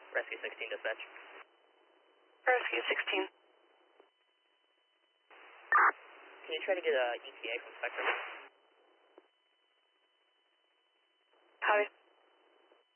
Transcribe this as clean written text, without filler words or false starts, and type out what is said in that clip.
Rescue 16 dispatch. Rescue 16. Can you try to get a ETA from Spectrum?